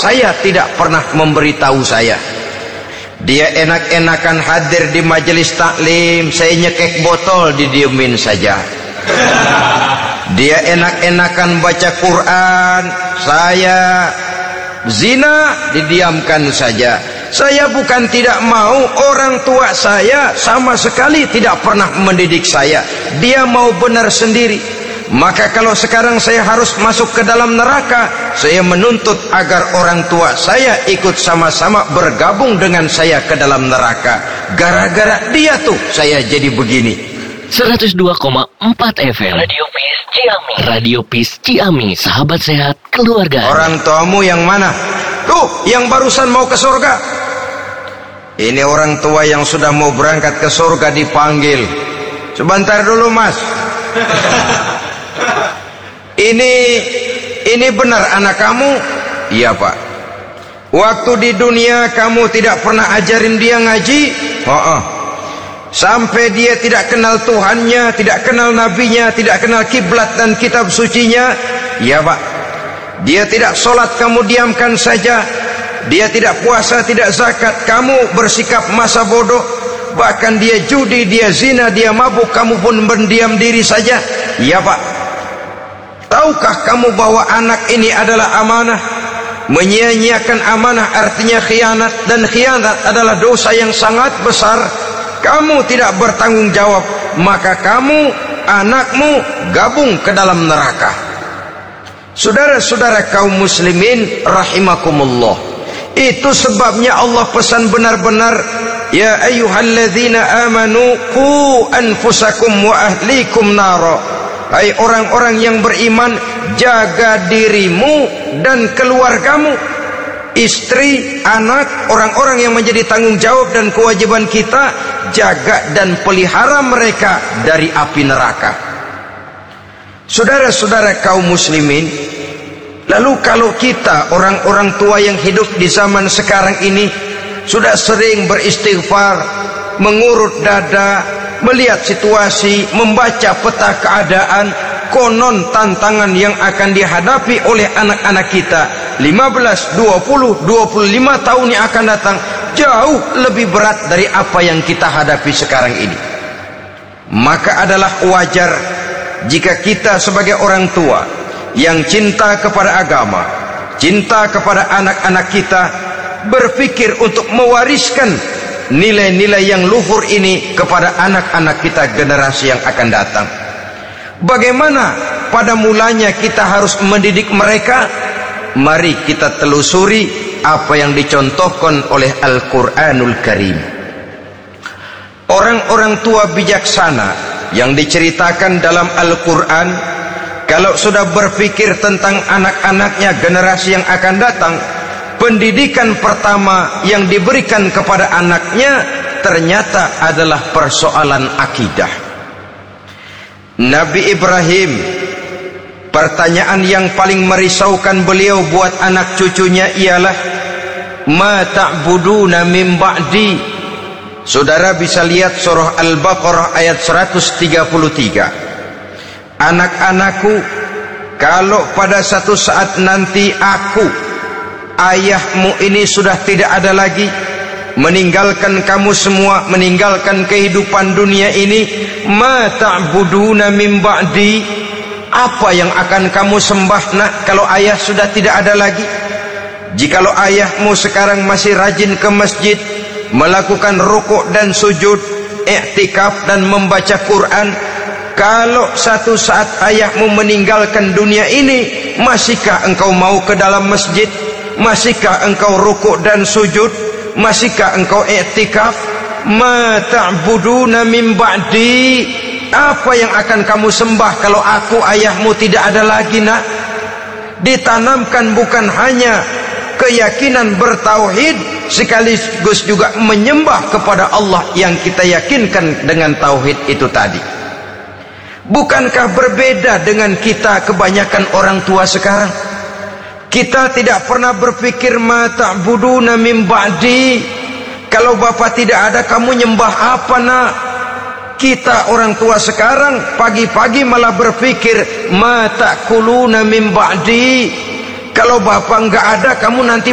saya tidak pernah memberitahu saya. Dia enak-enakan hadir di majelis taklim, saya nyekek botol didiemin saja. Dia enak-enakan baca Quran, saya zina didiamkan saja. Saya bukan tidak mau, orang tua saya sama sekali tidak pernah mendidik saya. Dia mau benar sendiri. Maka kalau sekarang saya harus masuk ke dalam neraka, saya menuntut agar orang tua saya ikut sama-sama bergabung dengan saya ke dalam neraka. Gara-gara dia tuh saya jadi begini. 102,4 FM Radio Peace Ciami. Radio Peace Ciami, sahabat sehat keluarga. Orang tuamu yang mana? Tuh, yang barusan mau ke surga. Ini orang tua yang sudah mau berangkat ke surga dipanggil. Sebentar dulu, Mas. Ini benar anak kamu? Iya, Pak. Waktu di dunia kamu tidak pernah ajarin dia ngaji? Sampai dia tidak kenal Tuhannya, tidak kenal nabinya, tidak kenal kiblat dan kitab sucinya? Iya, Pak. Dia tidak sholat, kamu diamkan saja. Dia tidak puasa, tidak zakat, kamu bersikap masa bodoh. Bahkan dia judi, dia zina, dia mabuk, kamu pun berdiam diri saja. Iya, Pak. Tahukah kamu bahwa anak ini adalah amanah? Menyia-nyiakan amanah artinya khianat, dan khianat adalah dosa yang sangat besar. Kamu tidak bertanggung jawab, maka kamu, anakmu gabung ke dalam neraka. Saudara-saudara kaum muslimin rahimakumullah, itu sebabnya Allah pesan benar-benar, ya ayyuhalladzina amanu qu anfusakum wa ahlikum nara. Hai orang-orang yang beriman, jaga dirimu dan keluargamu, istri, anak, orang-orang yang menjadi tanggung jawab dan kewajiban kita, jaga dan pelihara mereka dari api neraka. Saudara-saudara kaum muslimin, lalu kalau kita orang-orang tua yang hidup di zaman sekarang ini sudah sering beristighfar, mengurut dada, melihat situasi, membaca peta keadaan, konon tantangan yang akan dihadapi oleh anak-anak kita 15, 20, 25 tahun yang akan datang jauh lebih berat dari apa yang kita hadapi sekarang ini. Maka adalah wajar jika kita sebagai orang tua yang cinta kepada agama, cinta kepada anak-anak kita, berpikir untuk mewariskan nilai-nilai yang luhur ini kepada anak-anak kita generasi yang akan datang. Bagaimana pada mulanya kita harus mendidik mereka? Mari kita telusuri apa yang dicontohkan oleh Al-Quranul Karim. Orang-orang tua bijaksana yang diceritakan dalam Al-Quran, kalau sudah berpikir tentang anak-anaknya generasi yang akan datang, pendidikan pertama yang diberikan kepada anaknya ternyata adalah persoalan akidah. Nabi Ibrahim, pertanyaan yang paling merisaukan beliau buat anak cucunya ialah, ma ta'buduna min ba'di. Saudara bisa lihat surah Al-Baqarah ayat 133. Anak-anakku, kalau pada satu saat nanti aku, ayahmu ini sudah tidak ada lagi, meninggalkan kamu semua, meninggalkan kehidupan dunia ini, ma ta'buduna min ba'di, apa yang akan kamu sembah nak kalau ayah sudah tidak ada lagi? Jikalau ayahmu sekarang masih rajin ke masjid, melakukan rukuk dan sujud, i'tikaf dan membaca Quran, kalau satu saat ayahmu meninggalkan dunia ini, masihkah engkau mau ke dalam masjid? Masihkah engkau rukuk dan sujud? Masihkah engkau i'tikaf? Ma ta'buduna min ba'di, apa yang akan kamu sembah kalau aku ayahmu tidak ada lagi nak? Ditanamkan bukan hanya keyakinan bertauhid, sekaligus juga menyembah kepada Allah yang kita yakinkan dengan tauhid itu tadi. Bukankah berbeda dengan kita kebanyakan orang tua sekarang? Kita tidak pernah berpikir ma ta'buduna min ba'di, kalau bapak tidak ada kamu nyembah apa nak? Kita orang tua sekarang pagi-pagi malah berpikir ma ta'kuluna min ba'di, kalau bapak enggak ada kamu nanti